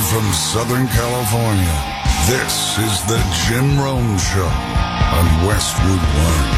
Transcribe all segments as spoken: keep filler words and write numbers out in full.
from Southern California, this is the Jim Rome Show on Westwood One.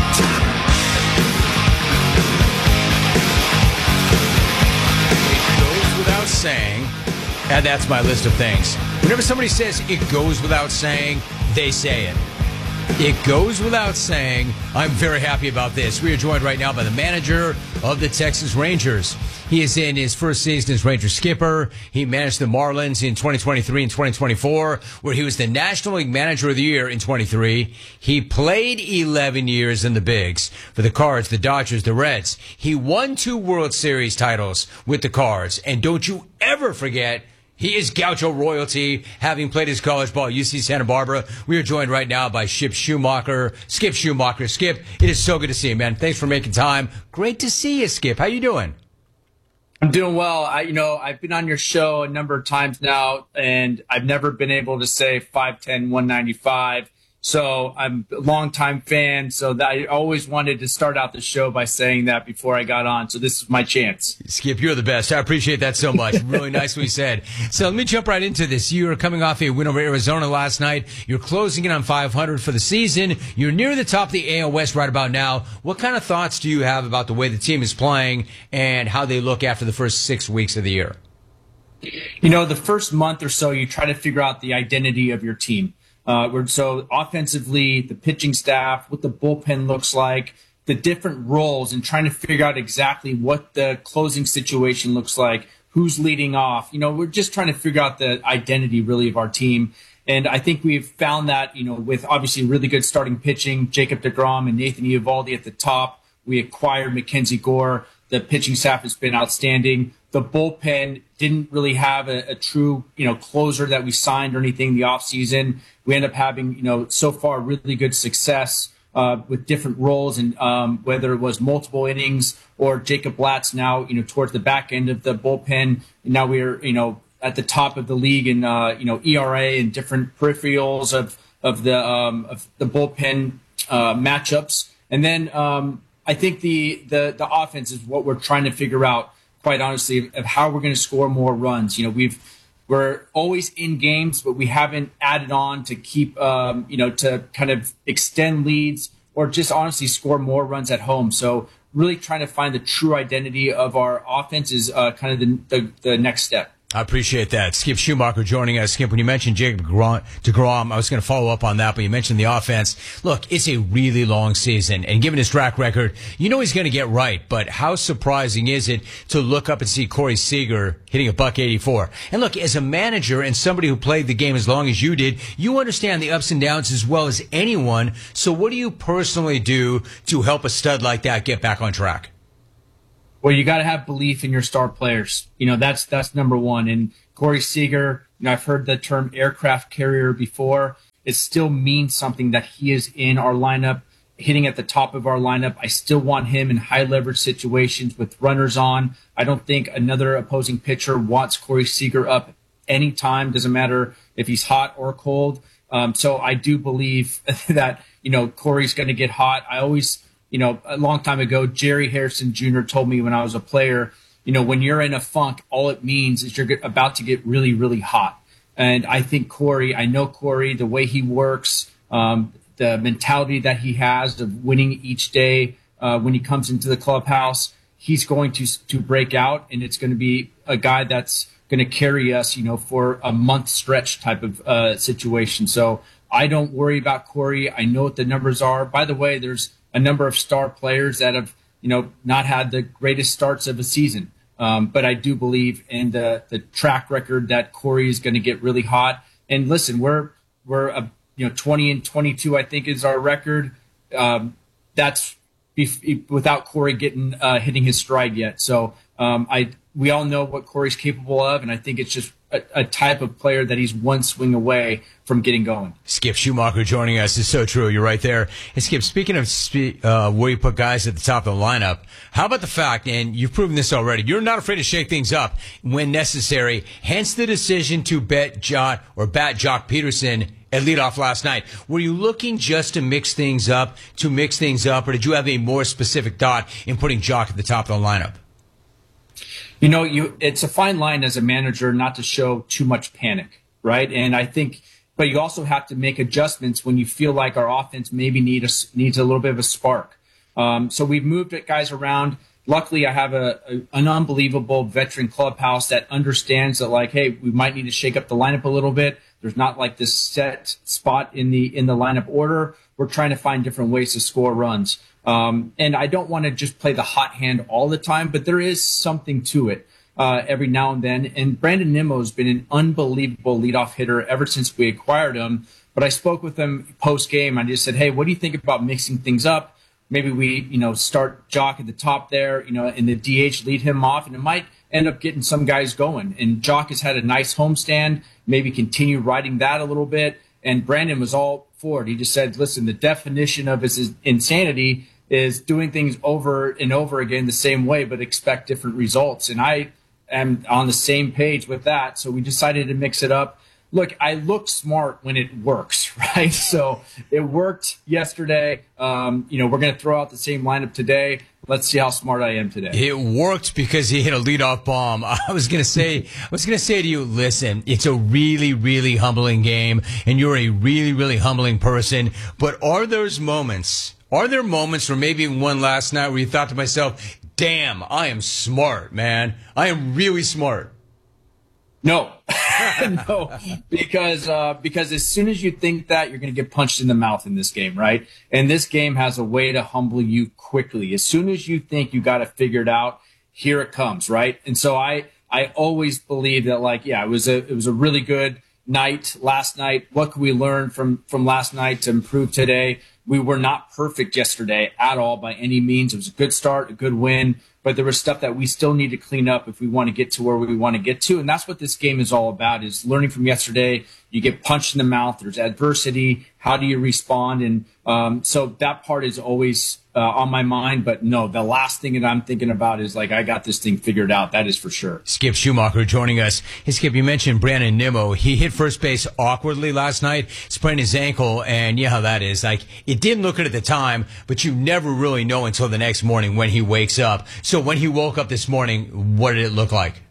It goes without saying, and that's my list of things. Whenever somebody says it goes without saying, they say it. It goes without saying, I'm very happy about this. We are joined right now by the manager of the Texas Rangers. He is in his first season as Ranger skipper. He managed the Marlins in twenty twenty-three and twenty twenty-four, where he was the National League Manager of the Year in twenty-three. He played eleven years in the Bigs for the Cards, the Dodgers, the Reds. He won two World Series titles with the Cards. And don't you ever forget, he is Gaucho royalty, having played his college ball at U C Santa Barbara. We are joined right now by Skip Schumacher. Skip Schumacher. Skip, it is so good to see you, man. Thanks for making time. Great to see you, Skip. How you doing? I'm doing well. I, you know, I've been on your show a number of times now, and I've never been able to say five ten, one ninety-five. So I'm a longtime fan. So that I always wanted to start out the show by saying that before I got on. So this is my chance. Skip, you're the best. I appreciate that so much. Really nicely said. So let me jump right into this. You are coming off a win over Arizona last night. You're closing in on five hundred for the season. You're near the top of the A L West right about now. What kind of thoughts do you have about the way the team is playing and how they look after the first six weeks of the year? You know, the first month or so, you try to figure out the identity of your team. Uh, we're, so offensively, the pitching staff, what the bullpen looks like, the different roles, and trying to figure out exactly what the closing situation looks like, who's leading off. You know, we're just trying to figure out the identity really of our team. And I think we've found that, you know, with obviously really good starting pitching, Jacob deGrom and Nathan Eovaldi at the top. We acquired Mackenzie Gore. The pitching staff has been outstanding. The bullpen didn't really have a, a true, you know, closer that we signed or anything in the offseason. We end up having, you know, so far really good success uh, with different roles, and um, whether it was multiple innings or Jacob Latz now, you know, towards the back end of the bullpen. Now we're, you know, at the top of the league in, uh, you know, E R A and different peripherals of of the um, of the bullpen uh, matchups. And then um, I think the the the offense is what we're trying to figure out, quite honestly, of how we're going to score more runs. You know, we've we're always in games, but we haven't added on to keep, um, you know, to kind of extend leads or just honestly score more runs at home. So really trying to find the true identity of our offense is uh, kind of the, the the next step. I appreciate that. Skip Schumacher joining us. Skip, when you mentioned Jacob deGrom, I was going to follow up on that, but you mentioned the offense. Look, it's a really long season, and given his track record, you know he's going to get right, but how surprising is it to look up and see Corey Seager hitting a buck eighty-four? And look, as a manager and somebody who played the game as long as you did, you understand the ups and downs as well as anyone. So what do you personally do to help a stud like that get back on track? Well, you got to have belief in your star players. You know, that's that's number one. And Corey Seager, you know, I've heard the term aircraft carrier before. It still means something that he is in our lineup, hitting at the top of our lineup. I still want him in high leverage situations with runners on. I don't think another opposing pitcher wants Corey Seager up anytime. Doesn't matter if he's hot or cold. Um, so I do believe that, you know, Corey's going to get hot. I always... You know, a long time ago, Jerry Harrison Junior told me when I was a player, you know, when you're in a funk, all it means is you're about to get really, really hot. And I think Corey, I know Corey, the way he works, um, the mentality that he has of winning each day uh, when he comes into the clubhouse, he's going to to break out, and it's going to be a guy that's going to carry us, you know, for a month stretch type of uh, situation. So I don't worry about Corey. I know what the numbers are. By the way, there's a number of star players that have, you know, not had the greatest starts of a season. Um, but I do believe in the, the track record that Corey is going to get really hot. And listen, we're, we're, a, you know, twenty and twenty-two, I think is our record. Um, that's bef- without Corey getting, uh, hitting his stride yet. So, um, I, we all know what Corey's capable of. And I think it's just a, a type of player that he's one swing away from getting going. Skip Schumacher joining us is so true. You're right there. And Skip, speaking of spe- uh, where you put guys at the top of the lineup, how about the fact, and you've proven this already, you're not afraid to shake things up when necessary, hence the decision to bet Jock or bat Jock Peterson at leadoff last night. Were you looking just to mix things up, to mix things up, or did you have a more specific thought in putting Jock at the top of the lineup? You know, you it's a fine line as a manager not to show too much panic. right? And I think, but you also have to make adjustments when you feel like our offense maybe need a, needs a little bit of a spark. Um, so we've moved guys around. Luckily, I have a, a an unbelievable veteran clubhouse that understands that, like, hey, we might need to shake up the lineup a little bit. There's not like this set spot in the in the lineup order. We're trying to find different ways to score runs. Um, and I don't want to just play the hot hand all the time, but there is something to it uh, every now and then. And Brandon Nimmo has been an unbelievable leadoff hitter ever since we acquired him. But I spoke with him post game. I just said, hey, what do you think about mixing things up? Maybe we, you know, start Jock at the top there, you know, and the D H lead him off, and it might end up getting some guys going. And Jock has had a nice homestand, maybe continue riding that a little bit. And Brandon was all for it. He just said, listen, the definition of his insanity is doing things over and over again the same way, but expect different results. And I am on the same page with that. So we decided to mix it up. Look, I look smart when it works, right? So it worked yesterday. Um, you know, we're going to throw out the same lineup today. Let's see how smart I am today. It worked because he hit a leadoff bomb. I was going to say, I was going to say to you, listen, it's a really, really humbling game, and you're a really, really humbling person. But are those moments, are there moments, or maybe one last night, where you thought to myself, damn, I am smart, man. I am really smart. No, no, because uh, because as soon as you think that, you're going to get punched in the mouth in this game, right? And this game has a way to humble you quickly. As soon as you think you got it figured out, here it comes, right? And so I I always believe that, like, yeah, it was a it was a really good night last night. What can we learn from from last night to improve today? We were not perfect yesterday at all by any means. It was a good start, a good win. But there was stuff that we still need to clean up if we want to get to where we want to get to. And that's what this game is all about, is learning from yesterday. You get punched in the mouth. There's adversity. How do you respond? And um, so that part is always uh, on my mind. But no, the last thing that I'm thinking about is, like, I got this thing figured out. That is for sure. Skip Schumacher joining us. Hey, Skip, you mentioned Brandon Nimmo. He hit first base awkwardly last night, sprained his ankle, and you know how that is. Like, it didn't look good at the time, but you never really know until the next morning when he wakes up. So when he woke up this morning, what did it look like?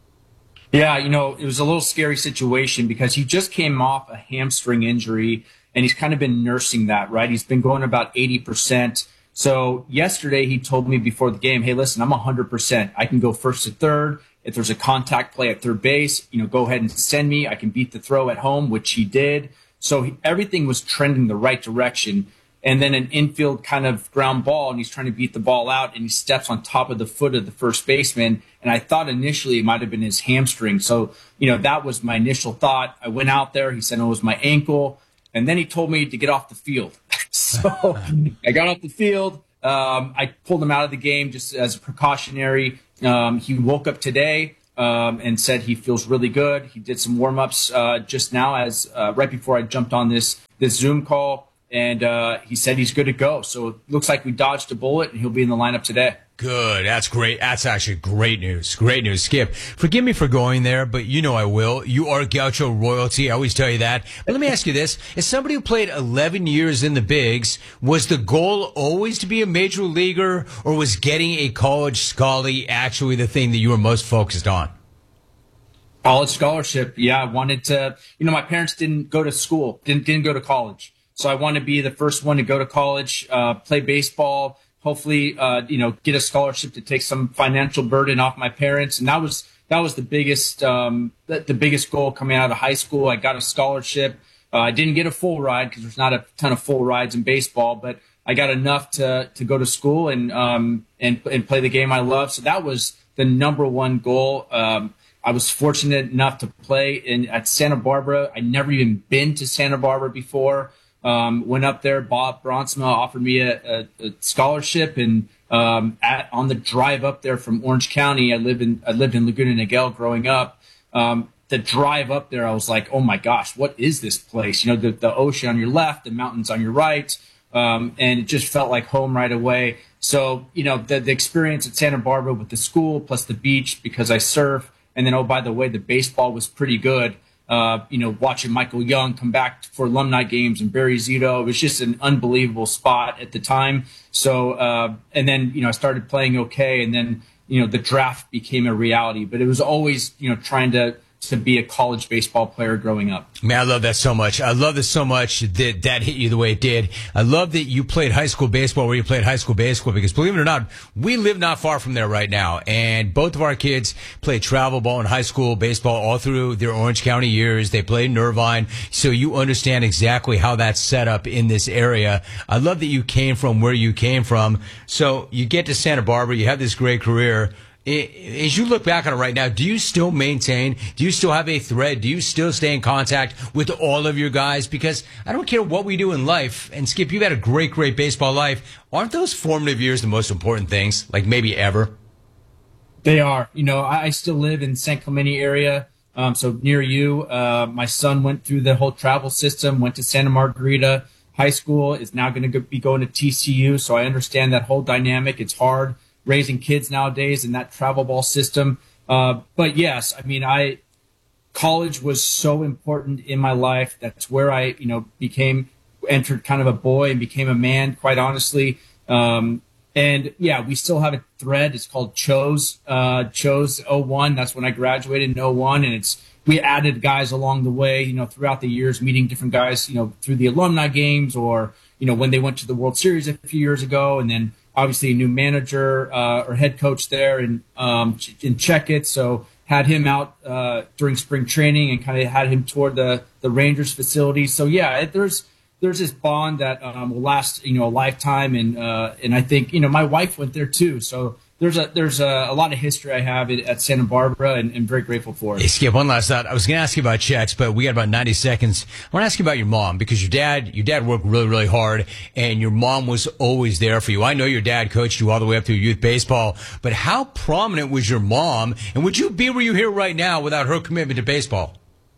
Yeah, you know, it was a little scary situation because he just came off a hamstring injury, and he's kind of been nursing that, right? He's been going about eighty percent. So yesterday he told me before the game, hey, listen, I'm one hundred percent. I can go first to third. If there's a contact play at third base, you know, go ahead and send me. I can beat the throw at home, which he did. So he, everything was trending the right direction. And then an infield kind of ground ball, and he's trying to beat the ball out, and he steps on top of the foot of the first baseman. And I thought initially it might have been his hamstring. So, you know, that was my initial thought. I went out there. He said it was my ankle. And then he told me to get off the field. So I got off the field. Um, I pulled him out of the game just as a precautionary. Um, he woke up today um, and said he feels really good. He did some warm-ups uh, just now as uh, right before I jumped on this this Zoom call. And uh, he said he's good to go. So it looks like we dodged a bullet, and he'll be in the lineup today. Good. That's great. That's actually great news. Great news. Skip, forgive me for going there, but you know I will. You are Gaucho royalty. I always tell you that. But let me ask you this. As somebody who played eleven years in the bigs, was the goal always to be a major leaguer, or was getting a college scholarship actually the thing that you were most focused on? College scholarship. Yeah, I wanted to, you know, my parents didn't go to school, didn't, didn't go to college. So I want to be the first one to go to college, uh, play baseball, hopefully, uh, you know, get a scholarship to take some financial burden off my parents. And that was, that was the biggest, um, the, the biggest goal coming out of high school. I got a scholarship. Uh, I didn't get a full ride because there's not a ton of full rides in baseball, but I got enough to, to go to school and, um, and, and play the game I love. So that was the number one goal. Um, I was fortunate enough to play in at Santa Barbara. I'd never even been to Santa Barbara before. Um, went up there. Bob Bronsma offered me a, a, a scholarship, and um, at, on the drive up there from Orange County, I lived in I lived in Laguna Niguel growing up. Um, the drive up there, I was like, oh my gosh, what is this place? You know, the, the ocean on your left, the mountains on your right, um, and it just felt like home right away. So, you know, the, the experience at Santa Barbara with the school plus the beach because I surf, and then oh by the way, the baseball was pretty good. Uh, you know, watching Michael Young come back for alumni games and Barry Zito. It was just an unbelievable spot at the time. So, uh, and then, you know, I started playing okay. And then, you know, the draft became a reality. But it was always, you know, trying to, to be a college baseball player growing up. Man, I love that so much. I love this so much that that hit you the way it did. I love that you played high school baseball where you played high school baseball, because believe it or not, we live not far from there right now. And both of our kids played travel ball and high school baseball all through their Orange County years. They played in Irvine. So you understand exactly how that's set up in this area. I love that you came from where you came from. So you get to Santa Barbara. You have this great career. As you look back on it right now, do you still maintain, do you still have a thread, do you still stay in contact with all of your guys? Because I don't care what we do in life, and Skip, you've had a great, great baseball life. Aren't those formative years the most important things, like maybe ever? They are. You know, I still live in San Clemente area, um, so near you. Uh, my son went through the whole travel system, went to Santa Margarita High School, is now going to be going to T C U, so I understand that whole dynamic. It's hard raising kids nowadays in that travel ball system. Uh, but yes, I mean, I, college was so important in my life. That's where I, you know, became, entered kind of a boy and became a man, quite honestly. Um, and yeah, we still have a thread. It's called Chose, uh, Chose oh one. That's when I graduated in oh one. And it's, we added guys along the way, you know, throughout the years, meeting different guys, you know, through the alumni games, or, you know, when they went to the World Series a few years ago, and then obviously a new manager uh, or head coach there in um, in Checkett, so had him out uh, during spring training and kind of had him toward the the Rangers facility. So yeah, it, there's there's this bond that um, will last, you know, a lifetime, and uh, and I think, you know, my wife went there too, so there's a there's a, a lot of history I have at Santa Barbara, and, and very grateful for it. Hey, Skip, one last thought. I was going to ask you about checks, but we got about ninety seconds. I want to ask you about your mom, because your dad your dad worked really, really hard, and your mom was always there for you. I know your dad coached you all the way up through youth baseball, but how prominent was your mom, and would you be where you're here right now without her commitment to baseball?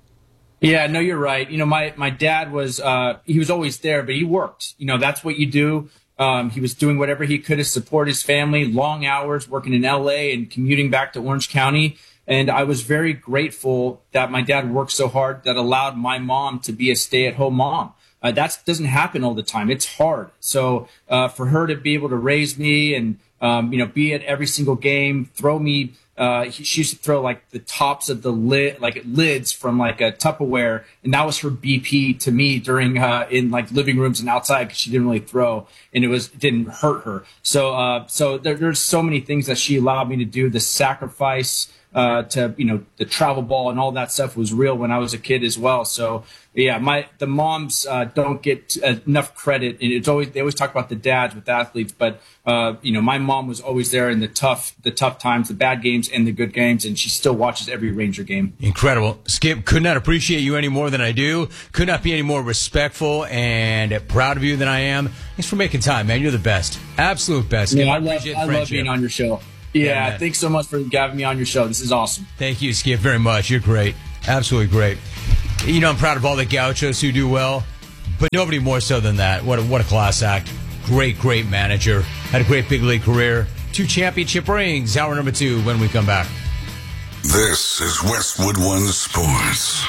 Yeah, no, you're right. You know, my, my dad was uh, he was always there, but he worked. You know, that's what you do. Um, he was doing whatever he could to support his family, long hours, working in L A and commuting back to Orange County. And I was very grateful that my dad worked so hard that allowed my mom to be a stay-at-home mom. Uh, that doesn't happen all the time. It's hard. So uh, for her to be able to raise me and, um, you know, be at every single game, throw me Uh, she used to throw like the tops of the lid, like lids from like a Tupperware, and that was her B P to me during uh, in like living rooms and outside, because she didn't really throw, and it was it didn't hurt her. So uh, so there, there's so many things that she allowed me to do. The sacrifice uh, to you know the travel ball and all that stuff was real when I was a kid as well. So yeah, my the moms uh, don't get enough credit, and it's always they always talk about the dads with athletes, but uh, you know my mom was always there in the tough the tough times, the bad games and the good games, and she still watches every Ranger game. Incredible. Skip, could not appreciate you any more than I do. Could not be any more respectful and proud of you than I am. Thanks for making time, man. You're the best. Absolute best. Skip, yeah, I, I, love, I love being on your show. Yeah, yeah, thanks so much for having me on your show. This is awesome. Thank you, Skip, very much. You're great. Absolutely great. You know, I'm proud of all the Gauchos who do well, but nobody more so than that. What a, what a class act. Great, great manager. Had a great big league career. Two championship rings. Hour number two when we come back. This is Westwood One Sports.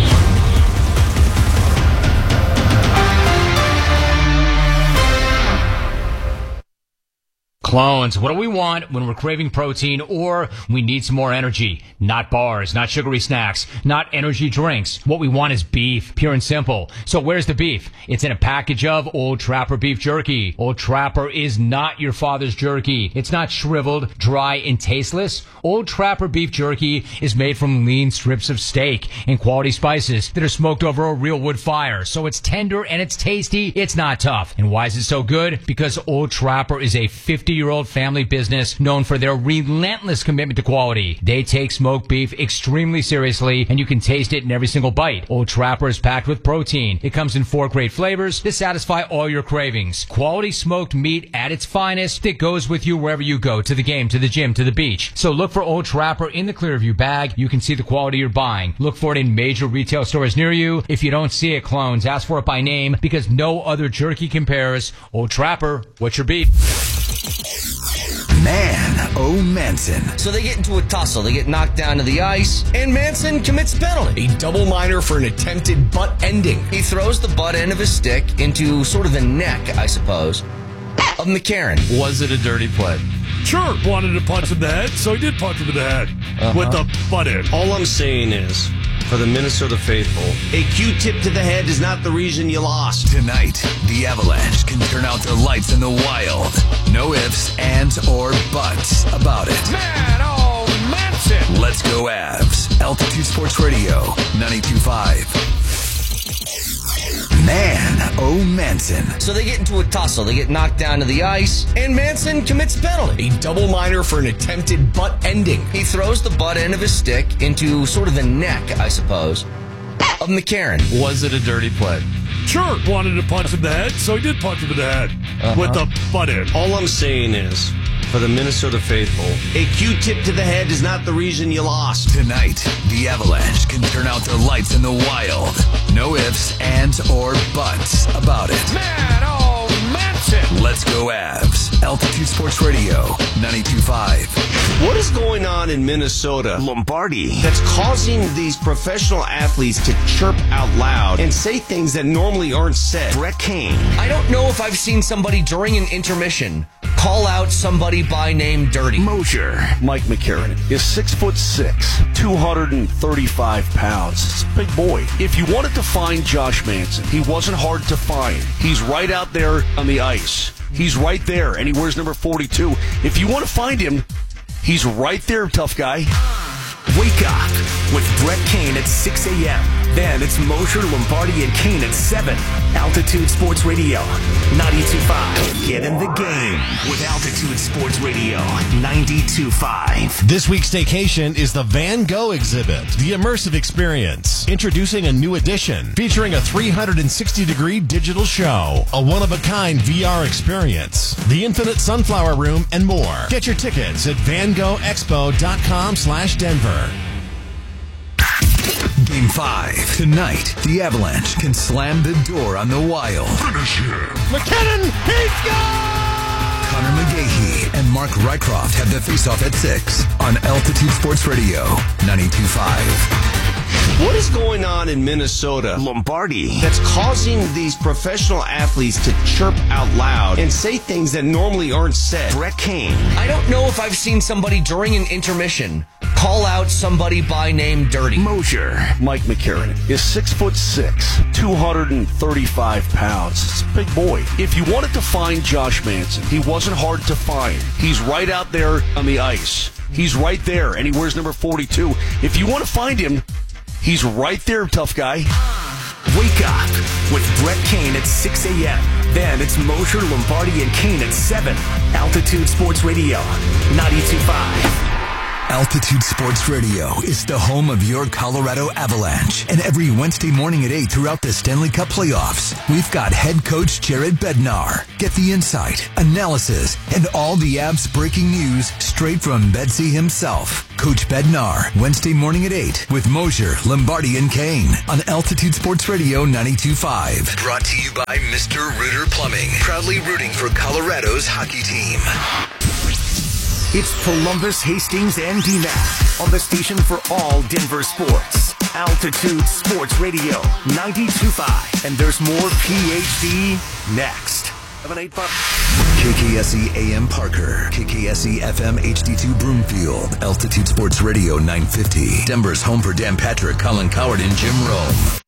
Clones, what do we want when we're craving protein or we need some more energy? Not bars, not sugary snacks, not energy drinks. What we want is beef, pure and simple. So where's the beef? It's in a package of Old Trapper beef jerky. Old Trapper is not your father's jerky. It's not shriveled, dry, and tasteless. Old Trapper beef jerky is made from lean strips of steak and quality spices that are smoked over a real wood fire. So it's tender and it's tasty. It's not tough. And why is it so good? Because Old Trapper is a fifty-year-old family business known for their relentless commitment to quality. They take smoked beef extremely seriously, and you can taste it in every single bite. Old Trapper is packed with protein. It comes in four great flavors to satisfy all your cravings. Quality smoked meat at its finest that goes with you wherever you go, to the game, to the gym, to the beach. So look for Old Trapper in the Clearview bag. You can see the quality you're buying. Look for it in major retail stores near you. If you don't see it, clones, ask for it by name, because no other jerky compares. Old Trapper, what's your beef? Man, oh Manson. So they get into a tussle. They get knocked down to the ice, and Manson commits a penalty. A double minor for an attempted butt ending. He throws the butt end of his stick into sort of the neck, I suppose, of of McCarron. Was it a dirty play? Sure, wanted to punch him in the head, so he did punch him in the head uh-huh. with the butt end. All I'm saying is, for the Minnesota faithful, a Q-tip to the head is not the reason you lost. Tonight, the Avalanche can turn out their lights in the wild. No ifs, ands, or buts about it. Man, oh, Manson! Let's go Avs. Altitude Sports Radio, ninety-two point five. Man, oh Manson. So they get into a tussle. They get knocked down to the ice, and Manson commits a penalty. A double minor for an attempted butt ending. He throws the butt end of his stick into sort of the neck, I suppose, of McCarron. Was it a dirty play? Sure, wanted to punch him in the head, so he did punch him in the head uh-huh. with the butt end. All I'm saying is, for the Minnesota faithful, a Q-tip to the head is not the reason you lost. Tonight, the Avalanche can turn out their lights in the wild. No ifs, ands, or buts about it. Man, oh, Manson! Let's go Avs. Altitude Sports Radio, ninety-two point five. What is going on in Minnesota, Lombardi, that's causing these professional athletes to chirp out loud and say things that normally aren't said? Brett Kane. I don't know if I've seen somebody during an intermission call out somebody by name dirty. Mosier. Mike McCarron is six foot six, two hundred thirty-five pounds. It's a big boy. If you wanted to find Josh Manson, he wasn't hard to find. He's right out there on the ice. He's right there, and he wears number forty-two. If you want to find him, he's right there, tough guy. Wake up with Brett Kane at six a.m. Then it's Mosher, Lombardi, and Kane at seven. Altitude Sports Radio, ninety-two point five. Get in the game with Altitude Sports Radio, ninety-two point five. This week's staycation is the Van Gogh exhibit, the immersive experience. Introducing a new edition featuring a three hundred sixty degree digital show, a one-of-a-kind V R experience, the Infinite Sunflower Room, and more. Get your tickets at van gogh expo dot com slash Denver. Game five. Tonight, the Avalanche can slam the door on the Wild. Finish him. McKinnon, he's gone! Connor McGahey and Mark Rycroft have the face-off at six on Altitude Sports Radio, ninety-two point five. What is going on in Minnesota, Lombardi, that's causing these professional athletes to chirp out loud and say things that normally aren't said? Brett Kane. I don't know if I've seen somebody during an intermission call out somebody by name dirty. Mosier. Mike McCarron is six foot six, two hundred thirty-five pounds. It's a big boy. If you wanted to find Josh Manson, he wasn't hard to find. He's right out there on the ice. He's right there, and he wears number forty-two. If you want to find him, he's right there, tough guy. Wake up with Brett Kane at six a.m. Then it's Mosher, Lombardi, and Kane at seven. Altitude Sports Radio, ninety-two point five. Altitude Sports Radio is the home of your Colorado Avalanche. And every Wednesday morning at eight throughout the Stanley Cup playoffs, we've got head coach Jared Bednar. Get the insight, analysis, and all the Avs breaking news straight from Bedsy himself. Coach Bednar, Wednesday morning at eight with Mosier, Lombardi, and Kane on Altitude Sports Radio ninety-two point five. Brought to you by Mister Rooter Plumbing, proudly rooting for Colorado's hockey team. It's Columbus, Hastings, and D M A C on the station for all Denver sports. Altitude Sports Radio, ninety-two point five. And there's more P H D next. K K S E A M Parker, K K S E F M H D two Broomfield, Altitude Sports Radio nine fifty. Denver's home for Dan Patrick, Colin Coward, and Jim Rome.